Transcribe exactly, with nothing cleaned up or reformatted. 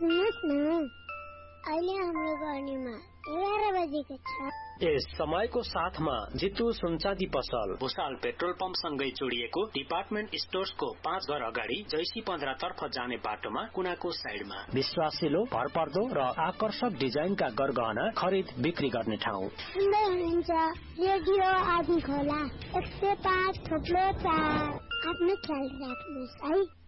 सुन्नुहोस् न, अहिले हाम्रो गर्नेमा एघार बजेको छ। यस समयको साथमा जितु सुनचाँदी पसल, भुसाल पेट्रोल पम्प सँगै जोडिएको डिपार्टमेन्ट स्टोर्सको पाँच घर अगाडि जैसी पन्ध्र तर्फ जाने बाटोमा कुनाको साइडमा विश्वासिलो, भरपर्दो र आकर्षक डिजाइनका गरगहना खरिद बिक्री गर्ने ठाउँ। सुन्दै हुनुहुन्छ रेडियो आदि खोला एक सय पाँच थोप्लो चार। आफ्नो ख्याल राख्नुहोस् है।